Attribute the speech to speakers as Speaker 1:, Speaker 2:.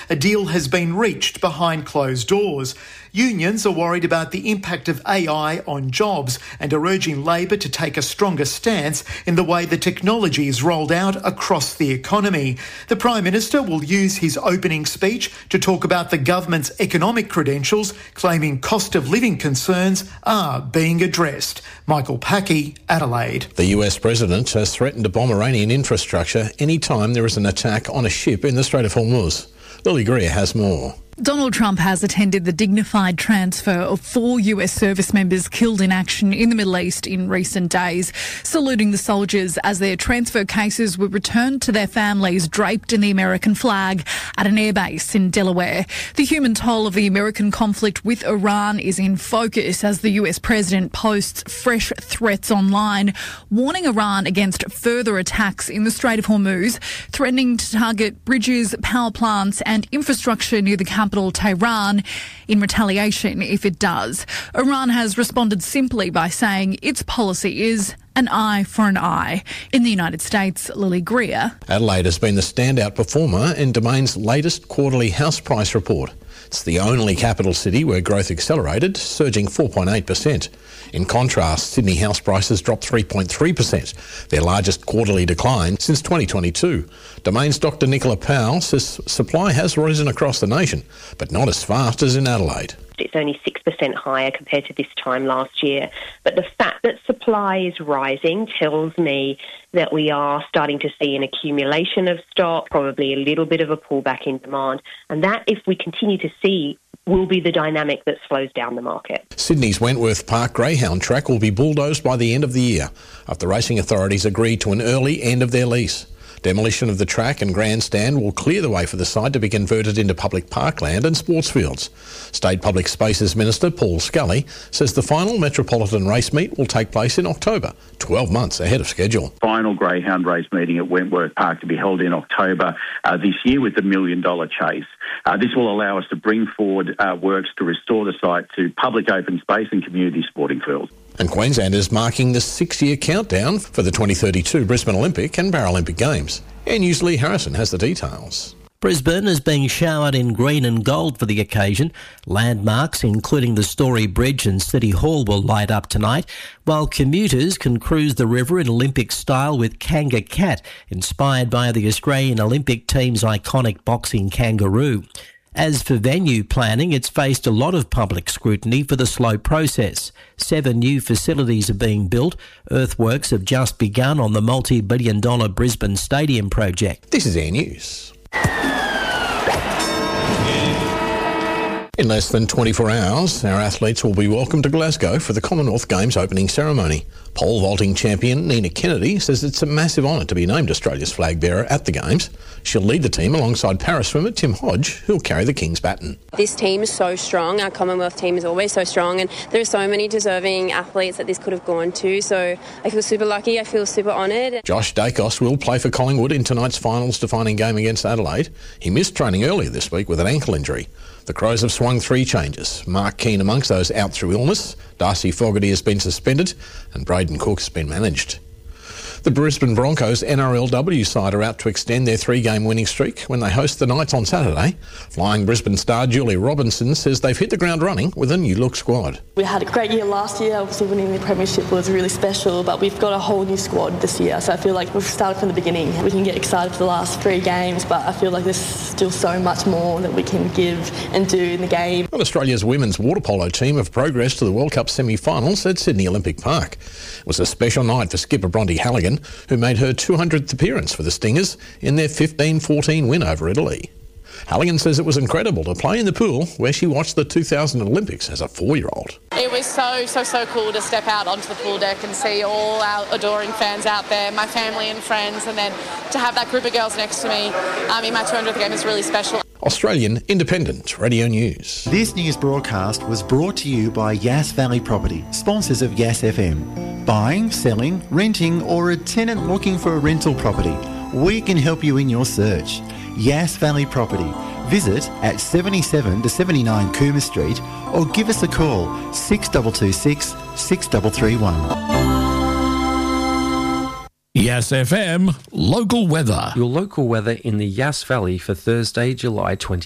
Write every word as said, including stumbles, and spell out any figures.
Speaker 1: a deal has been reached behind closed doors. Unions are worried about the impact of A I on jobs and are urging Labor to take a stronger stance in the way the technology is rolled out across the economy. The Prime Minister will use his opening speech to talk about the government's economic credentials, claiming cost of living concerns are being addressed. Michael Packey, Adelaide.
Speaker 2: The U S President has threatened to bomb Iranian infrastructure any time there is an attack on a ship in the Strait of Hormuz. Lily Greer has more.
Speaker 3: Donald Trump has attended the dignified transfer of four U S service members killed in action in the Middle East in recent days, saluting the soldiers as their transfer cases were returned to their families draped in the American flag at an airbase in Delaware. The human toll of the American conflict with Iran is in focus as the U S president posts fresh threats online, warning Iran against further attacks in the Strait of Hormuz, threatening to target bridges, power plants and infrastructure near the capital capital Tehran in retaliation if it does. Iran has responded simply by saying its policy is an eye for an eye. In the United States, Lily Greer.
Speaker 2: Adelaide has been the standout performer in Domain's latest quarterly house price report. It's the only capital city where growth accelerated, surging four point eight percent. In contrast, Sydney house prices dropped three point three percent, their largest quarterly decline since twenty twenty-two. Domain's Doctor Nicola Powell says supply has risen across the nation, but not as fast as in Adelaide.
Speaker 4: It's only six percent higher compared to this time last year. But the fact that supply is rising tells me that we are starting to see an accumulation of stock, probably a little bit of a pullback in demand. And that, if we continue to see, will be the dynamic that slows down the market.
Speaker 2: Sydney's Wentworth Park Greyhound track will be bulldozed by the end of the year after racing authorities agreed to an early end of their lease. Demolition of the track and grandstand will clear the way for the site to be converted into public parkland and sports fields. State Public Spaces Minister Paul Scully says the final Metropolitan race meet will take place in October, twelve months ahead of schedule.
Speaker 5: Final Greyhound race meeting at Wentworth Park to be held in October uh, this year with the Million Dollar Chase. Uh, this will allow us to bring forward uh, works to restore the site to public open space and community sporting fields.
Speaker 2: And Queensland is marking the six-year countdown for the twenty thirty-two Brisbane Olympic and Paralympic Games. Air News' Lee Harrison has the details.
Speaker 6: Brisbane is being showered in green and gold for the occasion. Landmarks, including the Story Bridge and City Hall, will light up tonight, while commuters can cruise the river in Olympic style with Kanga Cat, inspired by the Australian Olympic team's iconic boxing kangaroo. As for venue planning, it's faced a lot of public scrutiny for the slow process. Seven new facilities are being built. Earthworks have just begun on the multi-billion dollar Brisbane Stadium project.
Speaker 2: This is Air News. In less than twenty-four hours, our athletes will be welcomed to Glasgow for the Commonwealth Games opening ceremony. Pole vaulting champion Nina Kennedy says it's a massive honour to be named Australia's flag bearer at the Games. She'll lead the team alongside para-swimmer Tim Hodge, who'll carry the King's baton.
Speaker 7: This team is so strong. Our Commonwealth team is always so strong, and there are so many deserving athletes that this could have gone to, so I feel super lucky. I feel super honoured.
Speaker 2: Josh Dacos will play for Collingwood in tonight's finals defining game against Adelaide. He missed training earlier this week with an ankle injury. The Crows have swung three changes. Mark Keane amongst those out through illness. Darcy Fogarty has been suspended and Braden Cook has been managed. The Brisbane Broncos N R L W side are out to extend their three-game winning streak when they host the Knights on Saturday. Flying Brisbane star Julie Robinson says they've hit the ground running with a new-look squad.
Speaker 8: We had a great year last year. Obviously winning the premiership was really special, but we've got a whole new squad this year, so I feel like we've started from the beginning. We can get excited for the last three games, but I feel like there's still so much more that we can give and do in the game.
Speaker 2: Well, Australia's women's water polo team have progressed to the World Cup semi-finals at Sydney Olympic Park. It was a special night for skipper Bronte Halligan, who made her two hundredth appearance for the Stingers in their fifteen fourteen win over Italy. Halligan says it was incredible to play in the pool where she watched the two thousand Olympics as a four-year-old.
Speaker 9: It was so, so, so cool to step out onto the pool deck and see all our adoring fans out there, my family and friends, and then to have that group of girls next to me um, in my two hundredth game is really special.
Speaker 2: Australian Independent Radio News.
Speaker 10: This news broadcast was brought to you by Yass Valley Property, sponsors of Yass F M. Buying, selling, renting, or a tenant looking for a rental property, we can help you in your search. Yass Valley Property. Visit at seventy-seven to seventy-nine Cooma Street or give us a call six two two six, six three three one.
Speaker 11: Yass F M, local weather.
Speaker 12: Your local weather in the Yass Valley for Thursday, July twenty-fourth.